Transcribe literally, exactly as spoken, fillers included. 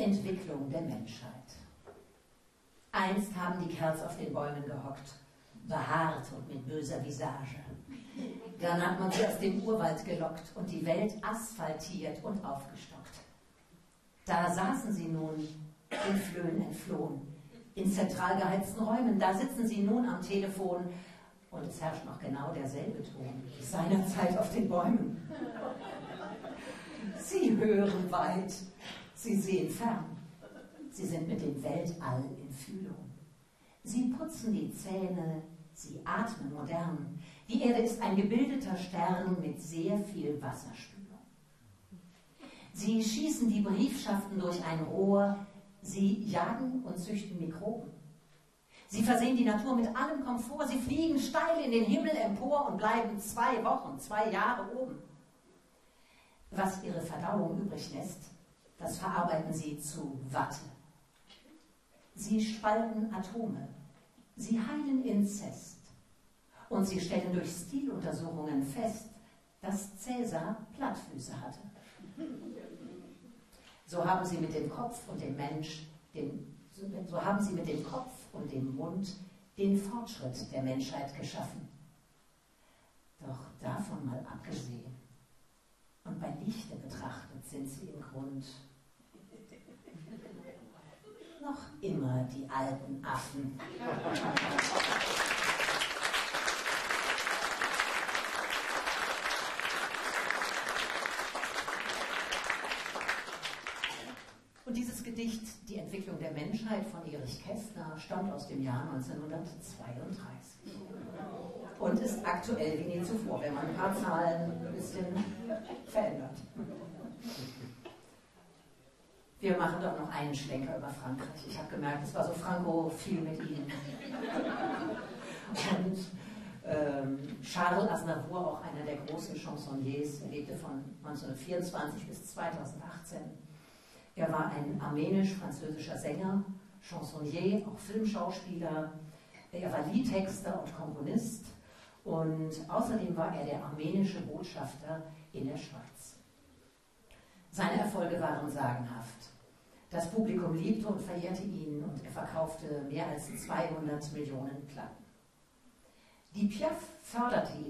Entwicklung der Menschheit. Einst haben die Kerls auf den Bäumen gehockt, behaart und mit böser Visage. Dann hat man sie aus dem Urwald gelockt und die Welt asphaltiert und aufgestockt. Da saßen sie nun, den Flöhen entflohen, in zentral geheizten Räumen. Da sitzen sie nun am Telefon und es herrscht noch genau derselbe Ton wie seinerzeit auf den Bäumen. Sie hören weit, sie sehen fern. Sie sind mit dem Weltall in Fühlung. Sie putzen die Zähne, sie atmen modern. Die Erde ist ein gebildeter Stern mit sehr viel Wasserspülung. Sie schießen die Briefschaften durch ein Rohr, sie jagen und züchten Mikroben. Sie versehen die Natur mit allem Komfort, sie fliegen steil in den Himmel empor und bleiben zwei Wochen, zwei Jahre oben. Was ihre Verdauung übrig lässt, das verarbeiten sie zu Watte. Sie spalten Atome, sie heilen Inzest und sie stellen durch Stiluntersuchungen fest, dass Cäsar Plattfüße hatte. So haben sie mit dem Kopf und dem Mensch, den, so haben sie mit dem Kopf und dem Mund den Fortschritt der Menschheit geschaffen. Doch davon mal abgesehen und bei Lichte betrachtet sind sie im Grund noch immer die alten Affen. Und dieses Gedicht, Die Entwicklung der Menschheit von Erich Kästner, stammt aus dem Jahr neunzehnhundertzweiunddreißig und ist aktuell wie nie zuvor, wenn man ein paar Zahlen ein bisschen verändert. Wir machen doch noch einen Schlenker über Frankreich. Ich habe gemerkt, es war so frankophil mit Ihnen. Und ähm, Charles Aznavour, auch einer der großen Chansonniers, er lebte von neunzehnhundertvierundzwanzig bis zweitausendachtzehn. Er war ein armenisch-französischer Sänger, Chansonnier, auch Filmschauspieler. Er war Liedtexter und Komponist und außerdem war er der armenische Botschafter in der Schweiz. Seine Erfolge waren sagenhaft. Das Publikum liebte und verehrte ihn und er verkaufte mehr als zweihundert Millionen Platten. Die Piaf förderte ihn